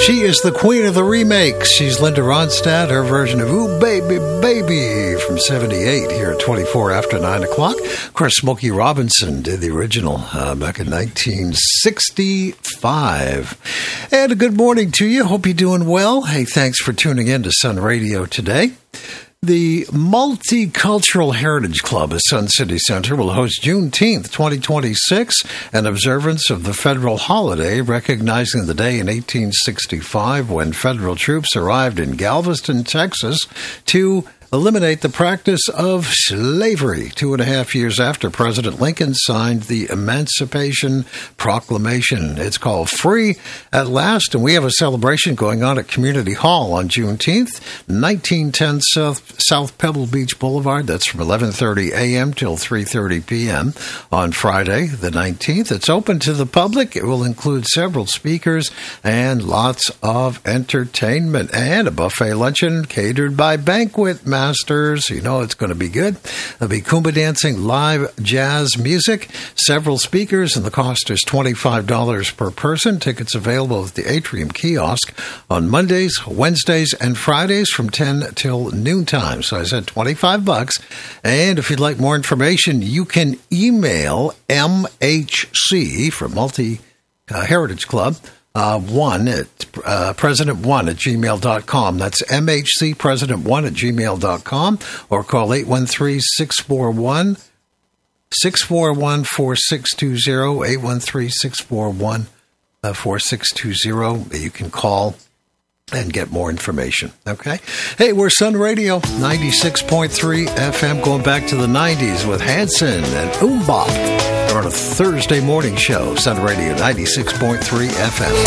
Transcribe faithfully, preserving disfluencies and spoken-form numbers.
She is the queen of the remakes. She's Linda Ronstadt, her version of Ooh Baby Baby from seventy-eight here at twenty-four after nine o'clock. Of course, Smokey Robinson did the original uh, back in nineteen sixty-five. And a good morning to you. Hope you're doing well. Hey, thanks for tuning in to Sun Radio today. The Multicultural Heritage Club at Sun City Center will host Juneteenth twenty twenty-six, an observance of the federal holiday recognizing the day in eighteen sixty-five when federal troops arrived in Galveston, Texas to eliminate the practice of slavery two and a half years after President Lincoln signed the Emancipation Proclamation. It's called Free at Last, and we have a celebration going on at Community Hall on Juneteenth, nineteen ten South, South Pebble Beach Boulevard. That's from eleven thirty a.m. till three thirty p.m. on Friday the nineteenth. It's open to the public. It will include several speakers and lots of entertainment and a buffet luncheon catered by Banquet Masters. You know it's going to be good. There'll be Kumba dancing, live jazz music, several speakers, and the cost is twenty-five dollars per person. Tickets available at the Atrium Kiosk on Mondays, Wednesdays, and Fridays from ten till noontime. So I said twenty-five bucks. And if you'd like more information, you can email M H C for Multi uh, Heritage Club. Uh, one at uh, president one at gmail dot com. That's M H C president one at gmail dot com, or call eight one three, six four one, six four one, four six two zero, eight one three, six four one, four six two zero. You can call and get more information. Okay? Hey, we're Sun Radio, ninety-six point three F M, going back to the nineties with Hanson and Oombop. We're on a Thursday morning show, Sun Radio, ninety-six point three F M.